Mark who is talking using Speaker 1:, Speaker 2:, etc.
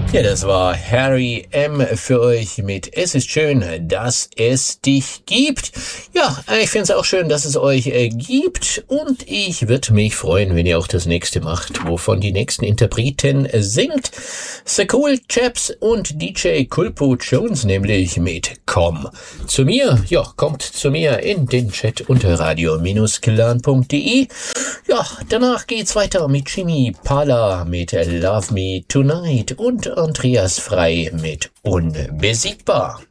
Speaker 1: Ja, das war Harry M. für euch mit Es ist schön, dass es dich gibt. Ja, ich finde es auch schön, dass es euch gibt und ich würde mich freuen, wenn ihr auch das nächste macht, wovon die nächsten Interpreten singt. The Cool Chaps und DJ Culpo Jones nämlich mit Komm zu mir. Ja, kommt zu mir in den Chat unter radio-clan.de. Ja, danach geht's weiter mit Jimmy Pala mit Love Me Tonight und Andreas Frei mit Unbesiegbar.